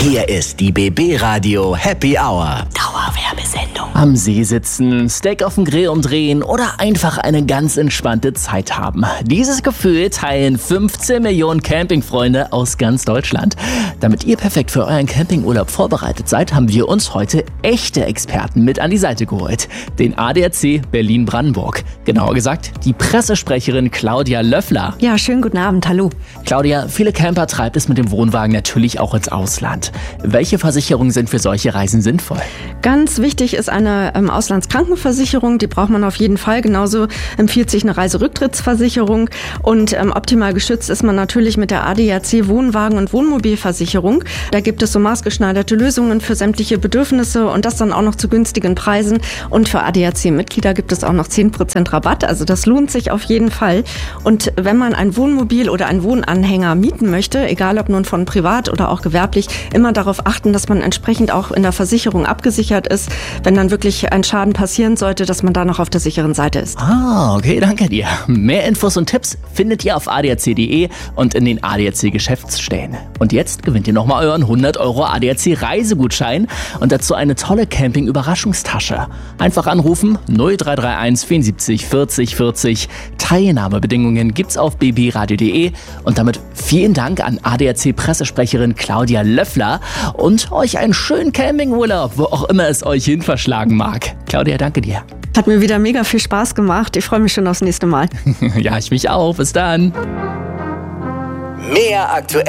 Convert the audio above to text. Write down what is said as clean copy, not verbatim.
Hier ist die BB Radio Happy Hour. Dauerwerbesendung. Am See sitzen, Steak auf dem Grill umdrehen oder einfach eine ganz entspannte Zeit haben. Dieses Gefühl teilen 15 Millionen Campingfreunde aus ganz Deutschland. Damit ihr perfekt für euren Campingurlaub vorbereitet seid, haben wir uns heute echte Experten mit an die Seite geholt. Den ADAC Berlin-Brandenburg. Genauer gesagt, die Pressesprecherin Claudia Löffler. Ja, schönen guten Abend, hallo. Claudia, viele Camper treibt es mit dem Wohnwagen natürlich auch ins Ausland. Welche Versicherungen sind für solche Reisen sinnvoll? Ganz wichtig ist eine Auslandskrankenversicherung, die braucht man auf jeden Fall. Genauso empfiehlt sich eine Reiserücktrittsversicherung und optimal geschützt ist man natürlich mit der ADAC Wohnwagen- und Wohnmobilversicherung. Da gibt es so maßgeschneiderte Lösungen für sämtliche Bedürfnisse und das dann auch noch zu günstigen Preisen. Und für ADAC-Mitglieder gibt es auch noch 10% Rabatt, also das lohnt sich auf jeden Fall. Und wenn man ein Wohnmobil oder einen Wohnanhänger mieten möchte, egal ob nun von privat oder auch gewerblich, immer darauf achten, dass man entsprechend auch in der Versicherung abgesichert ist, wenn dann wirklich ein Schaden passieren sollte, dass man da noch auf der sicheren Seite ist. Ah, okay, danke dir. Mehr Infos und Tipps findet ihr auf adac.de und in den ADAC-Geschäftsstellen. Und jetzt gewinnt ihr nochmal euren 100 € ADAC-Reisegutschein und dazu eine tolle Camping-Überraschungstasche. Einfach anrufen 0331 74 40 40. Teilnahmebedingungen gibt's auf bbradio.de und damit vielen Dank an ADAC-Pressesprecherin Claudia Löffler und euch einen schönen Campingurlaub, wo auch immer es euch hin verschlagen mag. Claudia, danke dir. Hat mir wieder mega viel Spaß gemacht. Ich freue mich schon aufs nächste Mal. Ja, ich mich auch. Bis dann. Mehr aktuell.